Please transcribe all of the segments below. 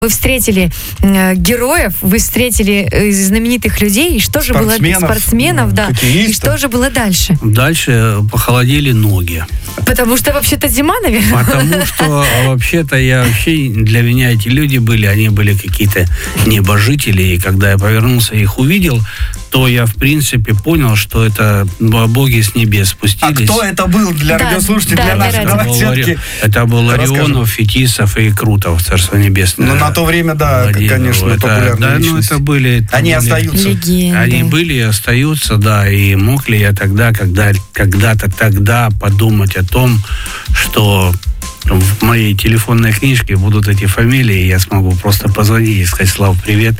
Вы встретили героев, вы встретили знаменитых людей, и что же было спортсменов, да, и что же было дальше? Дальше похолодели ноги. Потому что вообще-то зима, наверное? Потому что вообще-то для меня эти люди они были какие-то небожители, и когда я повернулся и их увидел, то я, в принципе, понял, что это боги с небес спустились. А кто это был для радиослушателей, для наших? Это был Ларионов, Фетисов и Крутов, Царство Небесное. Ну, на то время, да, конечно, популярные личности. Это были... Они остаются. Легенды. Они были и остаются, да. И мог ли я когда-то тогда подумать о том, что в моей телефонной книжке будут эти фамилии, и я смогу просто позвонить и сказать: Слав, привет.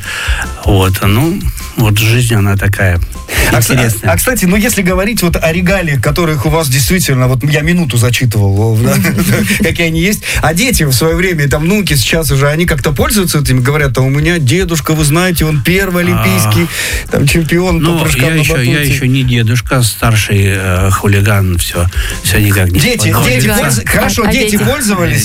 Жизнь, она такая интересная. Кстати, если говорить о регалиях, которых у вас действительно, я минуту зачитывал, какие они есть, а дети в свое время, внуки сейчас уже, они как-то пользуются этими, говорят: у меня дедушка, вы знаете, он первый олимпийский чемпион по прыжкам на батуте. Я еще не дедушка, старший хулиган, все никак не дети, хорошо, дети пользовались?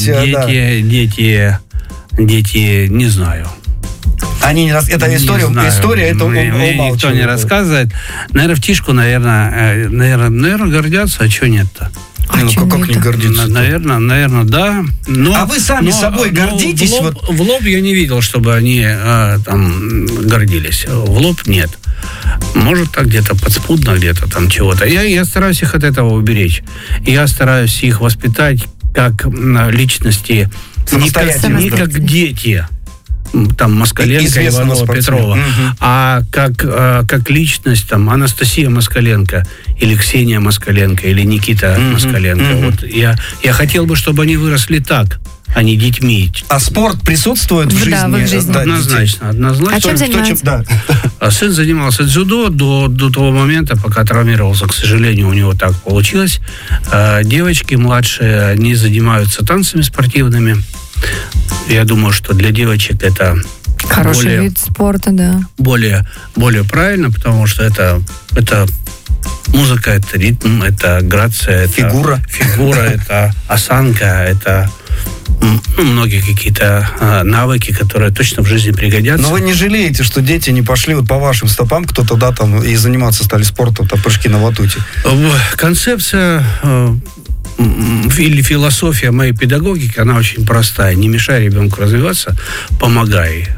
Дети, не знаю. Это история, это умалчивает. Никто не рассказывает. Наверное, в Тишку, наверное, гордятся, а чего нет-то? Как не гордиться? Наверное, да. А вы сами собой гордитесь? В лоб я не видел, чтобы они гордились. В лоб нет. Может, так где-то подспудно, где-то там чего-то. Я стараюсь их от этого уберечь. Я стараюсь их воспитать как личности, не как дети. Москаленко, Иванова, Петрова, а как личность, Анастасия Москаленко, или Ксения Москаленко, или Никита Москаленко. Я хотел бы, чтобы они выросли так, а не детьми. А спорт присутствует в жизни? Да, в жизни. Однозначно. А чем занимается? Сын занимался дзюдо до того момента, пока травмировался. К сожалению, у него так получилось. Девочки младшие, они занимаются танцами спортивными. Я думаю, что для девочек это хороший вид спорта, да. Более правильно, потому что это музыка, это ритм, это грация, это фигура, это осанка, это многие какие-то навыки, которые точно в жизни пригодятся. Но вы не жалеете, что дети не пошли по вашим стопам, кто-то и заниматься стали спортом, прыжки на батуте? Концепция или философия моей педагогики, она очень простая. Не мешай ребенку развиваться, помогай,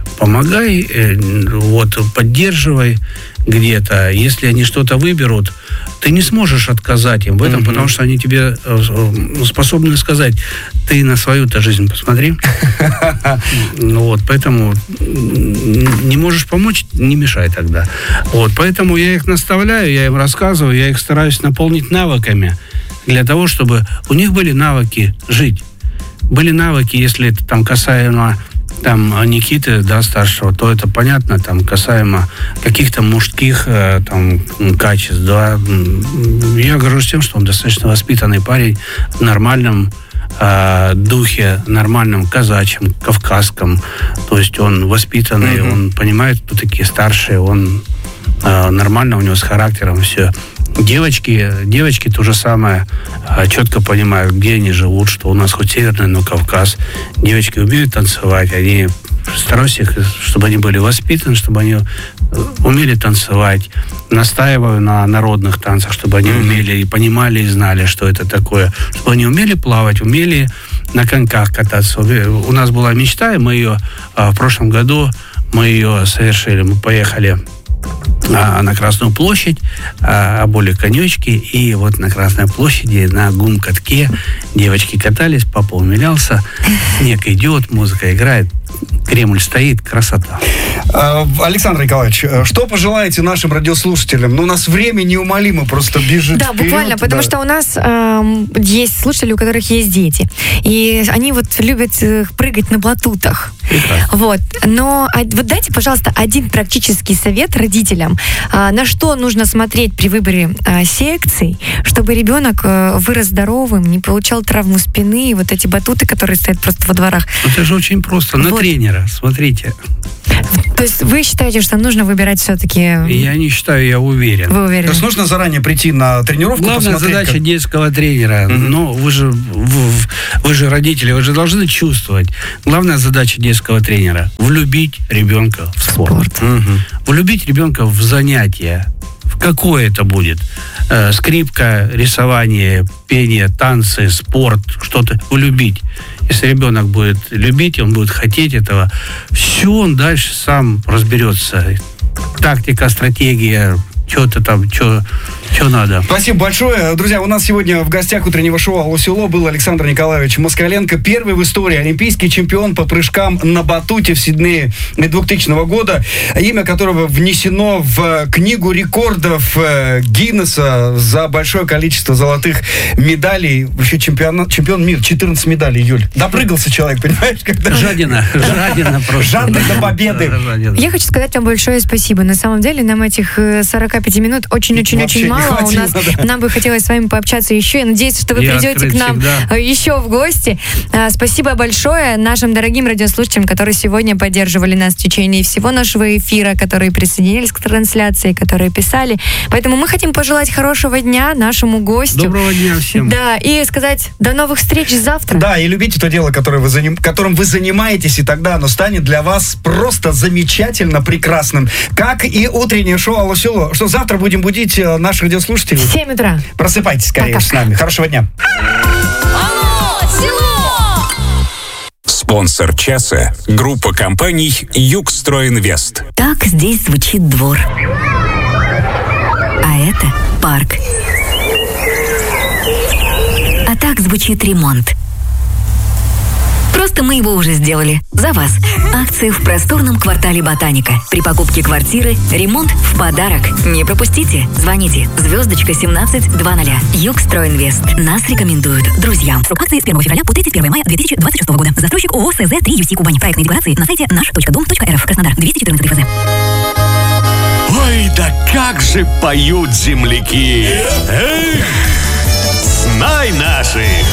поддерживай где-то. Если они что-то выберут, ты не сможешь отказать им в этом, потому что они тебе способны сказать: ты на свою-то жизнь посмотри. Поэтому не можешь помочь, не мешай тогда. Поэтому я их наставляю, я им рассказываю, я их стараюсь наполнить навыками, для того, чтобы у них были навыки жить. Были навыки, если это касаемо Никиты, старшего, то это понятно, касаемо каких-то мужских качеств, да. Я горжусь тем, что он достаточно воспитанный парень в нормальном духе, нормальном казачьем, кавказском. То есть он воспитанный, он понимает, кто такие старшие, он нормально у него с характером все. Девочки то же самое, четко понимают, где они живут, что у нас хоть северный, но Кавказ. Девочки умеют танцевать, они стараюсь их, чтобы они были воспитаны, чтобы они умели танцевать. Настаиваю на народных танцах, чтобы они умели и понимали, и знали, что это такое. Чтобы они умели плавать, умели на коньках кататься. У нас была мечта, и мы ее в прошлом году совершили. Мы поехали на Красную площадь, обули конечки, и на Красной площади на гум-катке девочки катались, папа умилялся, снег идет, музыка играет, Кремль стоит, красота. Александр Николаевич, что пожелаете нашим радиослушателям? У нас время неумолимо просто бежит Да, вперед, буквально, потому что у нас есть слушатели, у которых есть дети, и они любят прыгать на батутах. Но дайте, пожалуйста, один практический совет родителям, на что нужно смотреть при выборе секций, чтобы ребенок вырос здоровым, не получал травму спины, эти батуты, которые стоят просто во дворах. Это же очень просто. На тренера, смотрите. То есть вы считаете, что нужно выбирать все-таки... Я не считаю, я уверен. Вы уверены? То есть нужно заранее прийти на тренировку, Главная задача детского тренера, но вы же родители, вы же должны чувствовать. Главная задача детского тренера – влюбить ребенка в спорт. Влюбить ребенка в занятия. В какое это будет? Скрипка, рисование, пение, танцы, спорт, что-то. Влюбить. Если ребенок будет любить, он будет хотеть этого, все, он дальше сам разберется. Тактика, стратегия, что-то там, что надо. Спасибо большое. Друзья, у нас сегодня в гостях утреннего шоу «Алло, село» был Александр Николаевич Москаленко, первый в истории олимпийский чемпион по прыжкам на батуте в Сиднее 2000 года, имя которого внесено в книгу рекордов Гиннесса за большое количество золотых медалей. Вообще чемпион мира, 14 медалей, Юль. Допрыгался человек, понимаешь? Когда... Жадина просто. Жадно до победы. Я хочу сказать вам большое спасибо. На самом деле, нам этих 45 минут очень-очень-очень мало. Нам бы хотелось с вами пообщаться еще. Я надеюсь, что вы придете к нам еще в гости. Спасибо большое нашим дорогим радиослушателям, которые сегодня поддерживали нас в течение всего нашего эфира, которые присоединились к трансляции, которые писали. Поэтому мы хотим пожелать хорошего дня нашему гостю. Доброго дня всем. Да, и сказать до новых встреч завтра. Да, и любите то дело, которым вы занимаетесь, и тогда оно станет для вас просто замечательно прекрасным. Как и утреннее шоу «Алло, село». Что завтра будем будить наших радиослушателей. В 7 утра. Просыпайтесь скорее с нами. Хорошего дня. Алло, село! Спонсор часа – группа компаний «Югстройинвест». Так здесь звучит двор. А это парк. А так звучит ремонт. Просто мы его уже сделали. За вас. Акции в просторном квартале «Ботаника». При покупке квартиры ремонт в подарок. Не пропустите. Звоните. *1720. Югстройинвест. Нас рекомендуют друзьям. Срок акции с 1 февраля по 31 мая 2026 года. Застройщик ООО СЗ-3 Кубань. Проектные декларации на сайте наш.дом.рф. Краснодар. 214 ФЗ. Ой, да как же поют земляки! Эй!